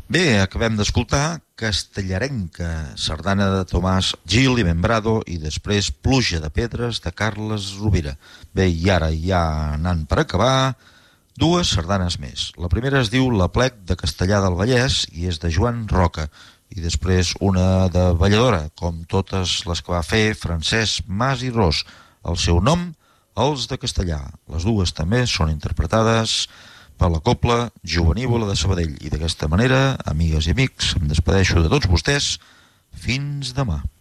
Bé, acabem d'escoltar Castellarenca, sardana de Tomàs Gil i Membrado, i després Pluja de Pedres de Carles Rovira. Bé, i ara ja anant per acabar, dues sardanes més. La primera es diu La plec de Castellar del Vallès i és de Joan Roca, i després una de balladora, com totes les que va fer Francesc Mas i Ros. El seu nom, Els de Castellar. Les dues també són interpretades per la Cobla Jovenívola de Sabadell. I d'aquesta manera, amigues i amics, em despedeixo de tots vostès. Fins demà.